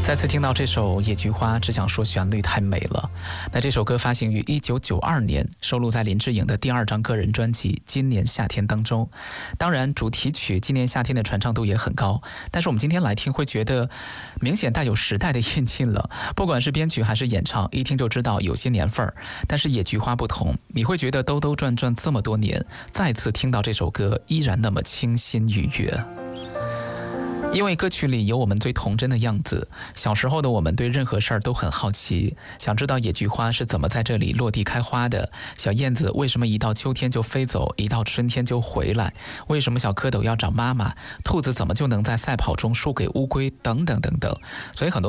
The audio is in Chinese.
再次听到这首《野菊花》，只想说旋律太美了。那这首歌发行于1992年，收录在林志颖的第2张个人专辑《今年夏天》当中。当然，主题曲《今年夏天》的传唱度也很高，但是我们今天来听会觉得明显带有时代的印记了。不管是编曲还是演唱，一听就知道有些年份儿。但是《野菊花》不同，你会觉得兜兜转转这么多年，再次听到这首歌依然那么清新愉悦。因为歌曲里有我们最童真的样子，小时候的我们对任何事儿都很好奇，想知道野菊花是怎么在这里落地开花的，小燕子为什么一到秋天就飞走，一到春天就回来，为什么小蝌蚪要找妈妈，兔子怎么就能在赛跑中输给乌龟，等等等等。所以很多